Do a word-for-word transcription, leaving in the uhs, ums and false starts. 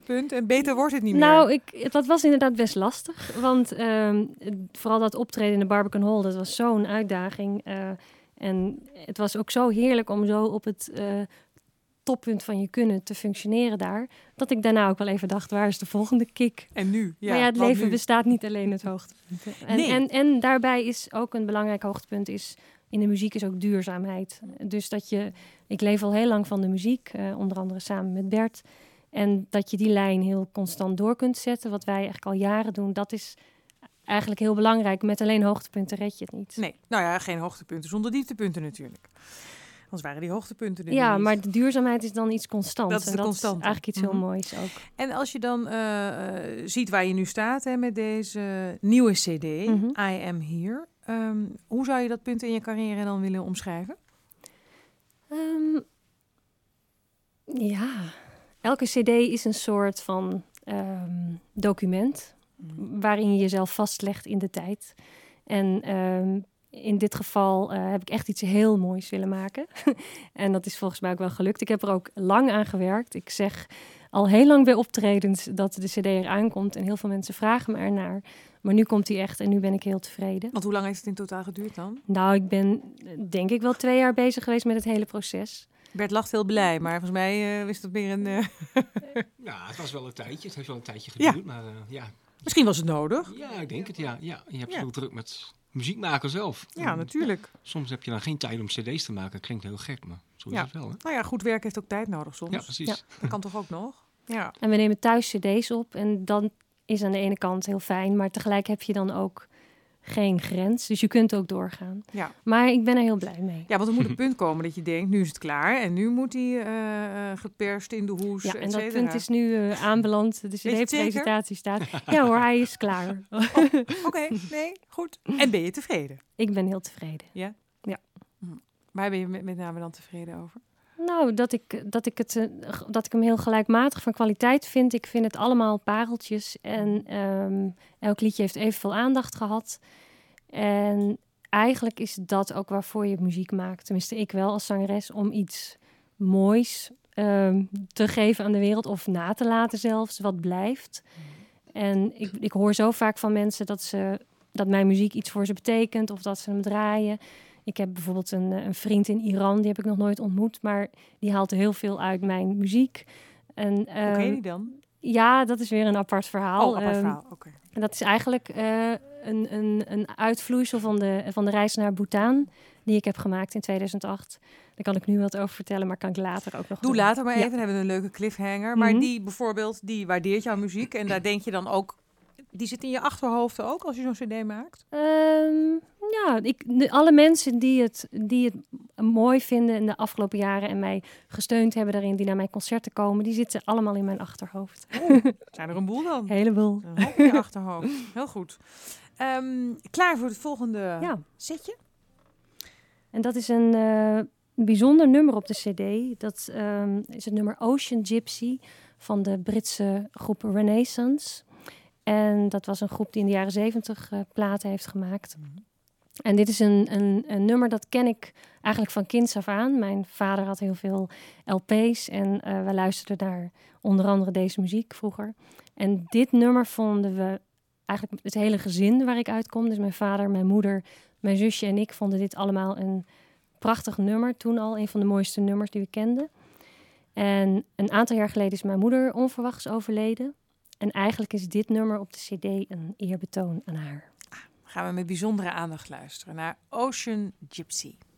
hoogtepunt en beter wordt het niet meer. Nou, ik, dat was inderdaad best lastig. Want um, vooral dat optreden in de Barbican Hall, dat was zo'n uitdaging. Uh, en het was ook zo heerlijk om zo op het uh, toppunt van je kunnen te functioneren daar. Dat ik daarna ook wel even dacht, waar is de volgende kick? En nu? Ja, maar ja, het leven nu? bestaat niet alleen uit hoogtepunten. En, nee. en, en daarbij is ook een belangrijk hoogtepunt is... in de muziek is ook duurzaamheid. Dus dat je... Ik leef al heel lang van de muziek, uh, onder andere samen met Bert. En dat je die lijn heel constant door kunt zetten, wat wij eigenlijk al jaren doen, dat is eigenlijk heel belangrijk. Met alleen hoogtepunten red je het niet. Nee, nou ja, geen hoogtepunten zonder dieptepunten natuurlijk. Anders waren die hoogtepunten er ja, niet. maar de duurzaamheid is dan iets constants. Dat is de en dat constante. is eigenlijk iets mm-hmm. heel moois ook. En als je dan uh, uh, ziet waar je nu staat hè, met deze nieuwe cd, mm-hmm. I Am Here. Um, hoe zou je dat punt in je carrière dan willen omschrijven? Um, ja, elke cd is een soort van um, document mm. waarin je jezelf vastlegt in de tijd. En um, in dit geval uh, heb ik echt iets heel moois willen maken. En dat is volgens mij ook wel gelukt. Ik heb er ook lang aan gewerkt. Ik zeg al heel lang bij optredens dat de cd eraan komt. En heel veel mensen vragen me ernaar. Maar nu komt hij echt en nu ben ik heel tevreden. Want hoe lang heeft het in totaal geduurd dan? Nou, ik ben denk ik wel twee jaar bezig geweest met het hele proces. Bert lacht heel blij, maar volgens mij uh, is dat meer een... Uh... ja, het was wel een tijdje. Het heeft wel een tijdje geduurd, ja. maar uh, ja. Misschien was het nodig. Ja, ik denk het, ja. ja. Je hebt ja. zo druk met muziek maken zelf. Ja, en, natuurlijk. Soms heb je dan geen tijd om cd's te maken. Klinkt heel gek, maar zo is ja. het wel. Hè? Nou ja, goed werk heeft ook tijd nodig soms. Ja, precies. Ja. Dat kan toch ook nog? Ja. En we nemen thuis cd's op en dan is aan de ene kant heel fijn, maar tegelijk heb je dan ook geen grens. Dus je kunt ook doorgaan. Ja. Maar ik ben er heel blij mee. Ja, want er moet een punt komen dat je denkt, nu is het klaar. En nu moet die uh, geperst in de hoes, Ja, en et dat cetera. punt is nu uh, aanbeland. De cd-presentatie staat. Ja hoor, hij is klaar. Oh, Oké, okay. nee, goed. En ben je tevreden? Ik ben heel tevreden. Ja? Ja. Hm. Waar ben je met, met name dan tevreden over? Nou, dat ik, dat, ik het, uh, dat ik hem heel gelijkmatig van kwaliteit vind. Ik vind het allemaal pareltjes. En um, elk liedje heeft evenveel aandacht gehad. En eigenlijk is dat ook waarvoor je muziek maakt. Tenminste, ik wel als zangeres. Om iets moois um, te geven aan de wereld. Of na te laten zelfs, wat blijft. En ik, ik hoor zo vaak van mensen dat, ze, dat mijn muziek iets voor ze betekent. Of dat ze hem draaien. Ik heb bijvoorbeeld een, een vriend in Iran, die heb ik nog nooit ontmoet, maar die haalt heel veel uit mijn muziek. En, um, Hoe ken je die dan? Ja, dat is weer een apart verhaal. Oh, apart um, verhaal, oké. Okay. En dat is eigenlijk uh, een, een, een uitvloeisel van de, van de reis naar Bhutan, die ik heb gemaakt in tweeduizend acht. Daar kan ik nu wat over vertellen, maar kan ik later ook nog Doe doen. later maar even, ja. dan hebben we een leuke cliffhanger. Maar mm-hmm. die bijvoorbeeld, die waardeert jouw muziek en daar denk je dan ook... Die zit in je achterhoofd ook als je zo'n cd maakt? Um, ja, ik, de, alle mensen die het, die het mooi vinden in de afgelopen jaren en mij gesteund hebben daarin, die naar mijn concerten komen, die zitten allemaal in mijn achterhoofd. Oh, zijn er een boel dan? Een heleboel. Een hoop in je achterhoofd. Heel goed. Um, klaar voor het volgende ja. setje? En dat is een uh, bijzonder nummer op de cd. Dat um, is het nummer Ocean Gypsy van de Britse groep Renaissance. En dat was een groep die in de jaren zeventig uh, platen heeft gemaakt. Mm-hmm. En dit is een, een, een nummer dat ken ik eigenlijk van kinds af aan. Mijn vader had heel veel L P's en uh, we luisterden naar onder andere deze muziek vroeger. En dit nummer vonden we eigenlijk het hele gezin waar ik uitkom. Dus mijn vader, mijn moeder, mijn zusje en ik vonden dit allemaal een prachtig nummer. Toen al een van de mooiste nummers die we kenden. En een aantal jaar geleden is mijn moeder onverwachts overleden. En eigenlijk is dit nummer op de cd een eerbetoon aan haar. Ah, gaan we met bijzondere aandacht luisteren naar Ocean Gypsy.